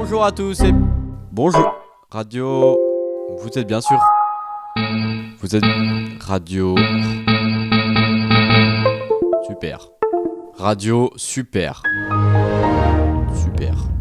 Bonjour à tous et bonjour. Radio. Vous êtes bien sûr. Vous êtes radio. Super. Radio super. Super.